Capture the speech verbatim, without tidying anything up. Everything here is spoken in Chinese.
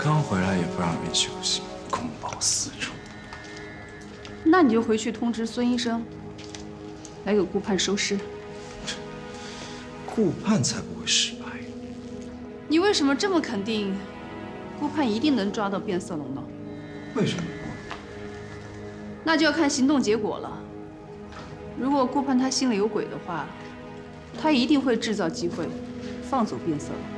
刚回来也不让人休息，公报私仇。 那你就回去通知孙医生，来给顾盼收尸。 顾盼才不会失败。 你为什么这么肯定，顾盼一定能抓到变色龙呢？ 为什么？ 那就要看行动结果了。如果顾盼他心里有鬼的话，他一定会制造机会，放走变色龙。